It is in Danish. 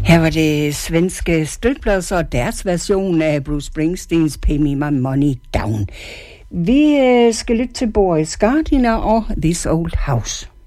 Her var det svenske Støtblads og deres version af Bruce Springsteens Pay Me My Money Down. Vi skal lytte til Boris Gardiner og This Old House.